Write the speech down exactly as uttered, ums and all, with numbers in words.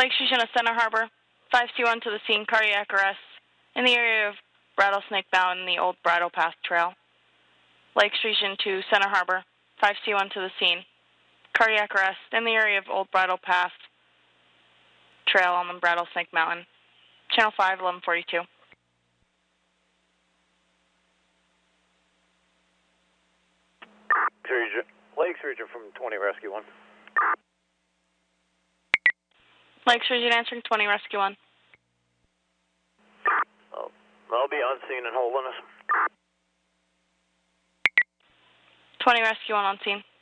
Lakes Region of Center Harbor, five C one to the scene, cardiac arrest in the area of Rattlesnake Mountain, the old Bridle Path Trail. Lakes Region to Center Harbor, five C one to the scene, cardiac arrest in the area of old Bridle Path Trail on the Rattlesnake Mountain. Channel five, eleven forty-two. Lakes Region from twenty, Rescue one. Lakes Region answering twenty, Rescue one. Oh, I'll be on scene and holding us. twenty, Rescue one on scene.